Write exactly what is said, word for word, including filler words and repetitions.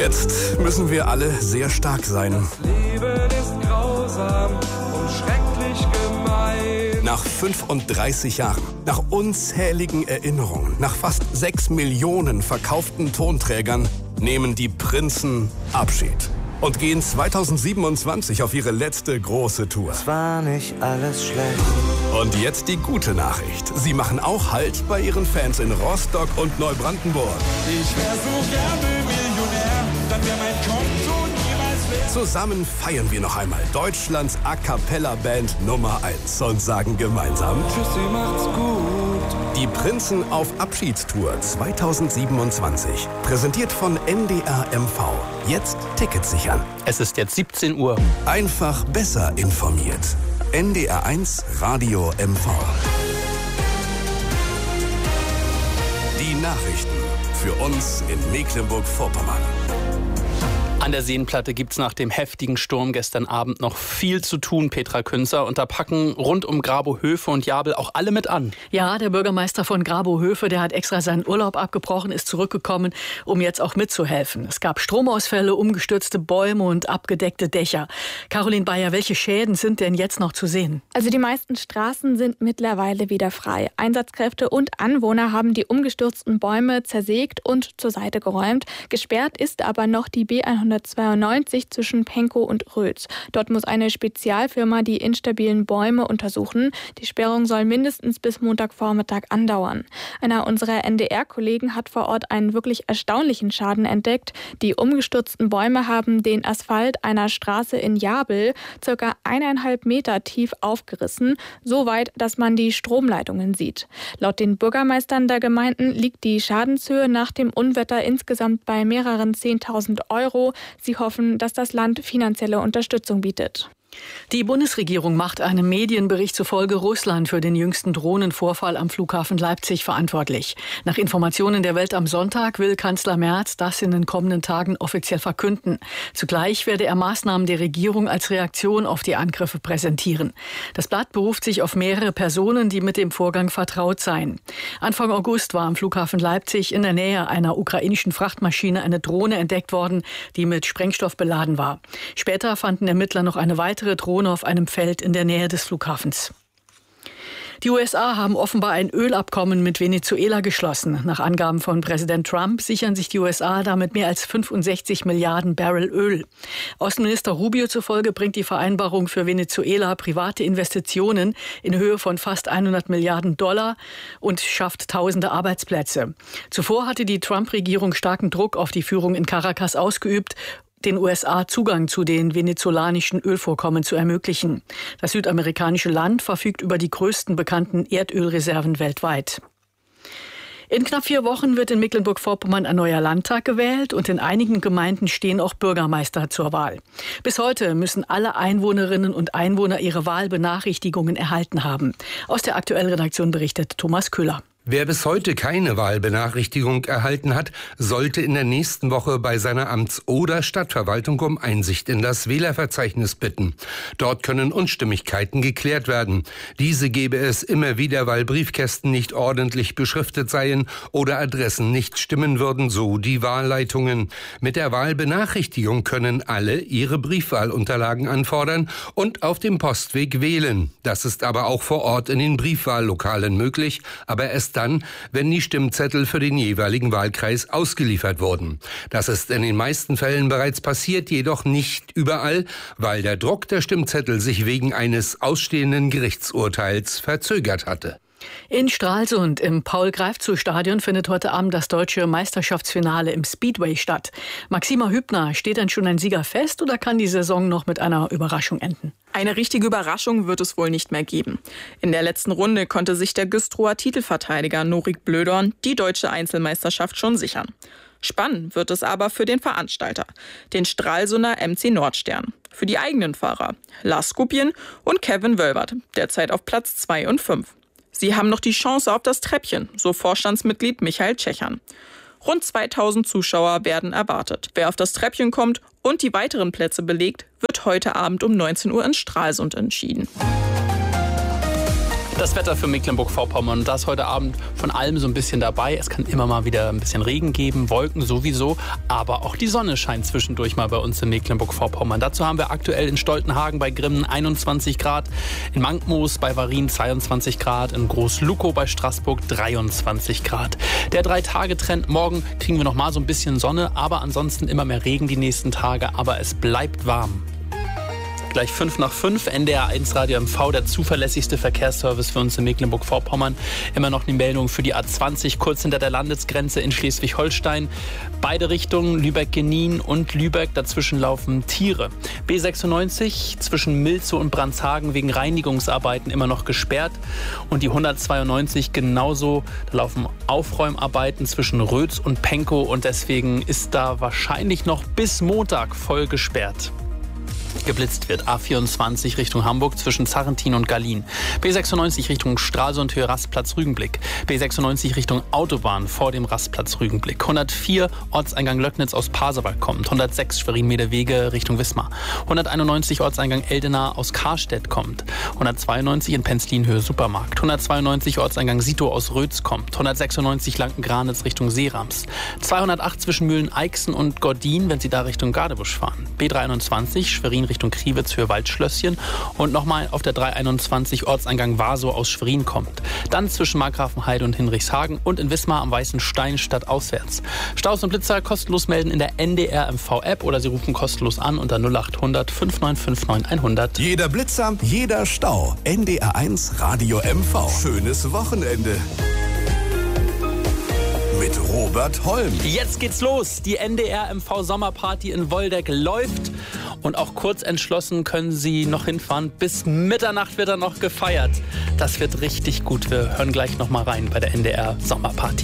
Jetzt müssen wir alle sehr stark sein. Das Leben ist grausam und schrecklich gemein. Nach fünfunddreißig Jahren, nach unzähligen Erinnerungen, nach fast sechs Millionen verkauften Tonträgern nehmen die Prinzen Abschied und gehen zweitausendsiebenundzwanzig auf ihre letzte große Tour. Es war nicht alles schlecht. Und jetzt die gute Nachricht. Sie machen auch Halt bei ihren Fans in Rostock und Neubrandenburg. Ich wär so gerne Millionär, dann wär mein Konto niemals leer. Zusammen feiern wir noch einmal Deutschlands A-Cappella-Band Nummer eins und sagen gemeinsam: Tschüssi, macht's gut. Die Prinzen auf Abschiedstour zweitausendsiebenundzwanzig. Präsentiert von N D R M V. Jetzt Tickets sichern. Es ist jetzt siebzehn Uhr. Einfach besser informiert. N D R eins Radio M V. Die Nachrichten für uns in Mecklenburg-Vorpommern. An der Seenplatte gibt es nach dem heftigen Sturm gestern Abend noch viel zu tun, Petra Künzer. Und da packen rund um Grabow-Höfe und Jabel auch alle mit an. Ja, der Bürgermeister von Grabow-Höfe, der hat extra seinen Urlaub abgebrochen, ist zurückgekommen, um jetzt auch mitzuhelfen. Es gab Stromausfälle, umgestürzte Bäume und abgedeckte Dächer. Caroline Bayer, welche Schäden sind denn jetzt noch zu sehen? Also die meisten Straßen sind mittlerweile wieder frei. Einsatzkräfte und Anwohner haben die umgestürzten Bäume zersägt und zur Seite geräumt. Gesperrt ist aber noch die B hundertzweiundneunzig zwischen Penkow und Rötz. Dort muss eine Spezialfirma die instabilen Bäume untersuchen. Die Sperrung soll mindestens bis Montagvormittag andauern. Einer unserer N D R-Kollegen hat vor Ort einen wirklich erstaunlichen Schaden entdeckt. Die umgestürzten Bäume haben den Asphalt einer Straße in Jabel circa eineinhalb Meter tief aufgerissen, so weit, dass man die Stromleitungen sieht. Laut den Bürgermeistern der Gemeinden liegt die Schadenshöhe nach dem Unwetter insgesamt bei mehreren zehntausend Euro. Sie hoffen, dass das Land finanzielle Unterstützung bietet. Die Bundesregierung macht einem Medienbericht zufolge Russland für den jüngsten Drohnenvorfall am Flughafen Leipzig verantwortlich. Nach Informationen der Welt am Sonntag will Kanzler Merz das in den kommenden Tagen offiziell verkünden. Zugleich werde er Maßnahmen der Regierung als Reaktion auf die Angriffe präsentieren. Das Blatt beruft sich auf mehrere Personen, die mit dem Vorgang vertraut seien. Anfang August war am Flughafen Leipzig in der Nähe einer ukrainischen Frachtmaschine eine Drohne entdeckt worden, die mit Sprengstoff beladen war. Später fanden Ermittler noch eine weitere Drohne auf einem Feld in der Nähe des Flughafens. Die U S A haben offenbar ein Ölabkommen mit Venezuela geschlossen. Nach Angaben von Präsident Trump sichern sich die U S A damit mehr als fünfundsechzig Milliarden Barrel Öl. Außenminister Rubio zufolge bringt die Vereinbarung für Venezuela private Investitionen in Höhe von fast hundert Milliarden Dollar und schafft tausende Arbeitsplätze. Zuvor hatte die Trump-Regierung starken Druck auf die Führung in Caracas ausgeübt, den U S A Zugang zu den venezolanischen Ölvorkommen zu ermöglichen. Das südamerikanische Land verfügt über die größten bekannten Erdölreserven weltweit. In knapp vier Wochen wird in Mecklenburg-Vorpommern ein neuer Landtag gewählt und in einigen Gemeinden stehen auch Bürgermeister zur Wahl. Bis heute müssen alle Einwohnerinnen und Einwohner ihre Wahlbenachrichtigungen erhalten haben. Aus der aktuellen Redaktion berichtet Thomas Köhler. Wer bis heute keine Wahlbenachrichtigung erhalten hat, sollte in der nächsten Woche bei seiner Amts- oder Stadtverwaltung um Einsicht in das Wählerverzeichnis bitten. Dort können Unstimmigkeiten geklärt werden. Diese gebe es immer wieder, weil Briefkästen nicht ordentlich beschriftet seien oder Adressen nicht stimmen würden, so die Wahlleitungen. Mit der Wahlbenachrichtigung können alle ihre Briefwahlunterlagen anfordern und auf dem Postweg wählen. Das ist aber auch vor Ort in den Briefwahllokalen möglich, aber erst dann, wenn die Stimmzettel für den jeweiligen Wahlkreis ausgeliefert wurden. Das ist in den meisten Fällen bereits passiert, jedoch nicht überall, weil der Druck der Stimmzettel sich wegen eines ausstehenden Gerichtsurteils verzögert hatte. In Stralsund im Paul-Greifzu-Stadion findet heute Abend das deutsche Meisterschaftsfinale im Speedway statt. Maxima Hübner, steht denn schon ein Sieger fest oder kann die Saison noch mit einer Überraschung enden? Eine richtige Überraschung wird es wohl nicht mehr geben. In der letzten Runde konnte sich der Güstrower Titelverteidiger Norik Blödorn die deutsche Einzelmeisterschaft schon sichern. Spannend wird es aber für den Veranstalter, den Stralsunder M C Nordstern. Für die eigenen Fahrer Lars Skupien und Kevin Wölbert, derzeit auf Platz zwei und fünf. Sie haben noch die Chance auf das Treppchen, so Vorstandsmitglied Michael Tschechern. Rund zweitausend Zuschauer werden erwartet. Wer auf das Treppchen kommt und die weiteren Plätze belegt, wird heute Abend um neunzehn Uhr in Stralsund entschieden. Das Wetter für Mecklenburg-Vorpommern, da ist heute Abend von allem so ein bisschen dabei. Es kann immer mal wieder ein bisschen Regen geben, Wolken sowieso, aber auch die Sonne scheint zwischendurch mal bei uns in Mecklenburg-Vorpommern. Dazu haben wir aktuell in Stoltenhagen bei Grimmen einundzwanzig Grad, in Mankmoos bei Varin zweiundzwanzig Grad, in Groß-Lukow bei Straßburg dreiundzwanzig Grad. Der Drei-Tage-Trend, morgen kriegen wir noch mal so ein bisschen Sonne, aber ansonsten immer mehr Regen die nächsten Tage, aber es bleibt warm. Gleich fünf nach fünf, N D R eins Radio M V, der zuverlässigste Verkehrsservice für uns in Mecklenburg-Vorpommern. Immer noch die Meldung für die A zwanzig, kurz hinter der Landesgrenze in Schleswig-Holstein. Beide Richtungen, Lübeck-Genin und Lübeck, dazwischen laufen Tiere. B sechsundneunzig zwischen Milzow und Brandshagen wegen Reinigungsarbeiten immer noch gesperrt. Und die hundertzweiundneunzig genauso, da laufen Aufräumarbeiten zwischen Rötz und Pankow und deswegen ist da wahrscheinlich noch bis Montag voll gesperrt. Geblitzt wird. A vierundzwanzig Richtung Hamburg zwischen Zarrentin und Gallien. B sechsundneunzig Richtung Stralsund Höhe Rastplatz Rügenblick. B sechsundneunzig Richtung Autobahn vor dem Rastplatz Rügenblick. hundertvier Ortseingang Löcknitz aus Pasewalk kommt. hundertsechs Schwerin-Meeder Wege Richtung Wismar. hunderteinundneunzig Ortseingang Eldena aus Karstedt kommt. hundertzweiundneunzig in Penzlin Höhe Supermarkt. hundertzweiundneunzig Ortseingang Sito aus Rötz kommt. hundertsechsundneunzig Lanken-Granitz Richtung Seerams. zweihundertacht zwischen Mühlen-Eichsen und Gordin, wenn Sie da Richtung Gadebusch fahren. B dreiundzwanzig Schwerin Richtung Kriwitz für Waldschlösschen und nochmal auf der dreihunderteinundzwanzig Ortseingang Wasow aus Schwerin kommt. Dann zwischen Markgrafenheide und Hinrichshagen und in Wismar am Weißen Stein stadtauswärts. Staus und Blitzer kostenlos melden in der N D R M V-App oder Sie rufen kostenlos an unter null acht hundert fünf neun fünf neun hundert. Jeder Blitzer, jeder Stau. N D R eins Radio M V. Schönes Wochenende. Mit Robert Holm. Jetzt geht's los. Die N D R M V Sommerparty in Woldeck läuft. Und auch kurz entschlossen können Sie noch hinfahren. Bis Mitternacht wird er noch gefeiert. Das wird richtig gut. Wir hören gleich noch mal rein bei der N D R Sommerparty.